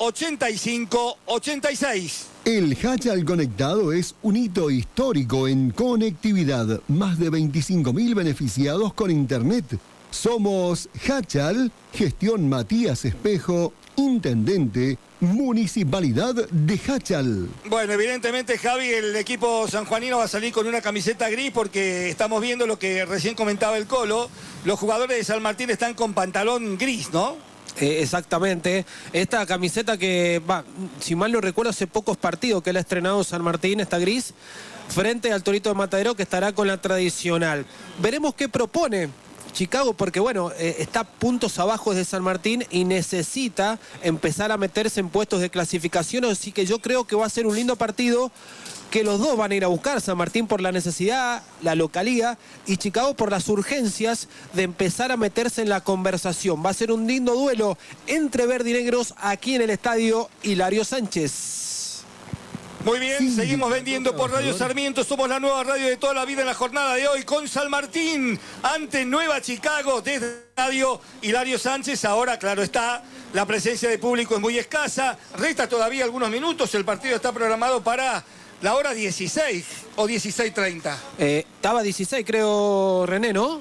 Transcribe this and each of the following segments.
85 86. El Hachal Conectado es un hito histórico en conectividad. Más de 25.000 beneficiados con Internet. Somos Hachal, Gestión Matías Espejo, Intendente, Municipalidad de Hachal. Bueno, evidentemente, Javi, el equipo sanjuanino va a salir con una camiseta gris porque estamos viendo lo que recién comentaba el Colo. Los jugadores de San Martín están con pantalón gris, ¿no? Exactamente. Esta camiseta que, si mal no recuerdo, hace pocos partidos que la ha estrenado San Martín, está gris, frente al Torito de Matadero, que estará con la tradicional. Veremos qué propone Chicago, porque bueno, está puntos abajo de San Martín y necesita empezar a meterse en puestos de clasificación, así que yo creo que va a ser un lindo partido, que los dos van a ir a buscar, San Martín por la necesidad, la localía, y Chicago por las urgencias de empezar a meterse en la conversación. Va a ser un lindo duelo entre verdinegros aquí en el estadio Hilario Sánchez. Muy bien, seguimos vendiendo por Radio Sarmiento. Somos la nueva radio de toda la vida en la jornada de hoy con San Martín ante Nueva Chicago desde el estadio Hilario Sánchez. Ahora, claro está, la presencia de público es muy escasa. Resta todavía algunos minutos. El partido está programado para la hora 16 o 16:30. Estaba 16, creo, René, ¿no?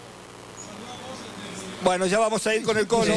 Bueno, ya vamos a ir con el Colo.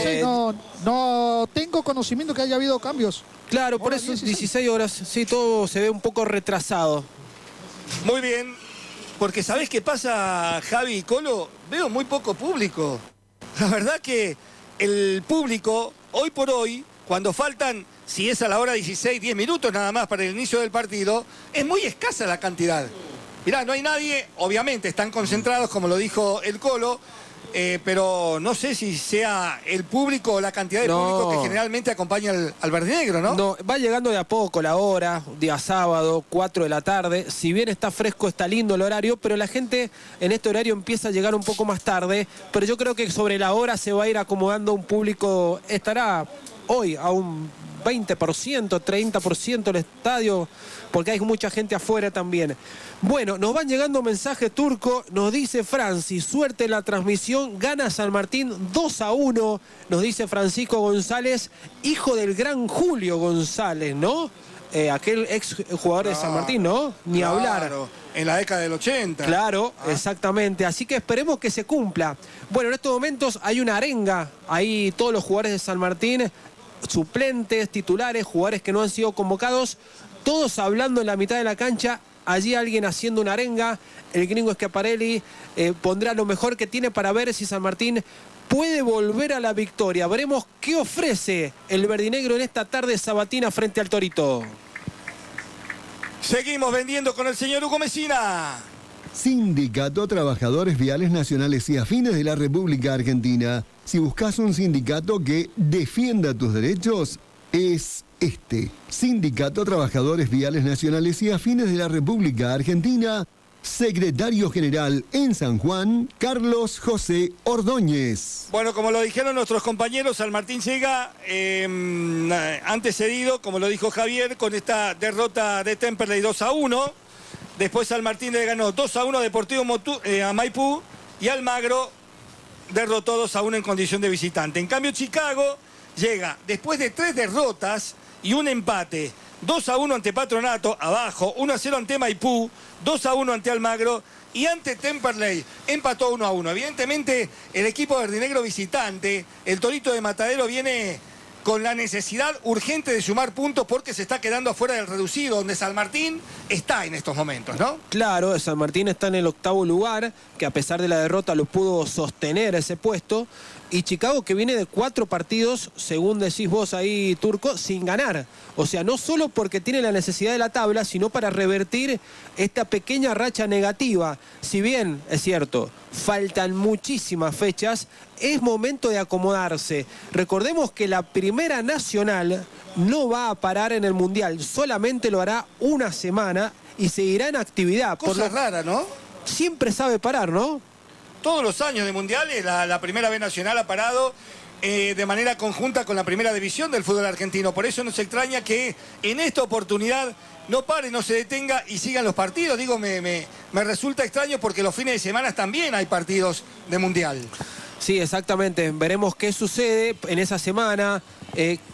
No tengo conocimiento que haya habido cambios. Claro, por eso 16 horas. Sí, todo se ve un poco retrasado. Muy bien, porque ¿sabés qué pasa, Javi y Colo? Veo muy poco público. La verdad que el público, hoy por hoy, cuando faltan, si es a la hora 16, 10 minutos nada más para el inicio del partido, es muy escasa la cantidad. Mirá, no hay nadie, obviamente están concentrados, como lo dijo el Colo, pero no sé si sea el público o la cantidad de público que generalmente acompaña al verdinegro, ¿no? No, va llegando de a poco la hora, día sábado, 4 de la tarde. Si bien está fresco, está lindo el horario, pero la gente en este horario empieza a llegar un poco más tarde. Pero yo creo que sobre la hora se va a ir acomodando un público, estará hoy a un 20%, 30% el estadio, porque hay mucha gente afuera también. Bueno, nos van llegando mensajes, Turco, nos dice Francis, suerte en la transmisión, gana San Martín 2-1, nos dice Francisco González, hijo del gran Julio González, ¿no? Aquel ex jugador de San Martín, ¿no? Ni hablar. En la década del 80. Claro, exactamente. Así que esperemos que se cumpla. Bueno, en estos momentos hay una arenga. Ahí todos los jugadores de San Martín, suplentes, titulares, jugadores que no han sido convocados, todos hablando en la mitad de la cancha. Allí alguien haciendo una arenga. El gringo Schiaparelli pondrá lo mejor que tiene para ver si San Martín puede volver a la victoria. Veremos qué ofrece el verdinegro en esta tarde sabatina frente al Torito. Seguimos vendiendo con el señor Hugo Mesina. Sindicato Trabajadores Viales Nacionales y Afines de la República Argentina. Si buscas un sindicato que defienda tus derechos, es este. Sindicato Trabajadores Viales Nacionales y Afines de la República Argentina. Secretario General en San Juan, Carlos José Ordóñez. Bueno, como lo dijeron nuestros compañeros, San Martín llega antecedido, como lo dijo Javier, con esta derrota de Temperley 2-1. Después San Martín le ganó 2-1 a Deportivo a Maipú y Almagro derrotó 2-1 en condición de visitante. En cambio, Chicago llega después de 3 derrotas y un empate. 2-1 ante Patronato, abajo, 1-0 ante Maipú, 2-1 ante Almagro y ante Temperley empató 1-1. Evidentemente, el equipo verdinegro visitante, el Torito de Matadero, viene con la necesidad urgente de sumar puntos porque se está quedando afuera del reducido, donde San Martín está en estos momentos, ¿no? Claro, San Martín está en el 8º lugar, que a pesar de la derrota lo pudo sostener ese puesto. Y Chicago, que viene de 4 partidos, según decís vos ahí, Turco, sin ganar. O sea, no solo porque tiene la necesidad de la tabla, sino para revertir esta pequeña racha negativa. Si bien, es cierto, faltan muchísimas fechas, es momento de acomodarse. Recordemos que la Primera Nacional no va a parar en el Mundial, solamente lo hará una semana y seguirá en actividad. Cosa rara, ¿no? Siempre sabe parar, ¿no? Todos los años de mundiales, la Primera B Nacional ha parado de manera conjunta con la Primera División del fútbol argentino. Por eso no se extraña que en esta oportunidad no pare, no se detenga y sigan los partidos. Digo, me resulta extraño porque los fines de semana también hay partidos de mundial. Sí, exactamente. Veremos qué sucede en esa semana, qué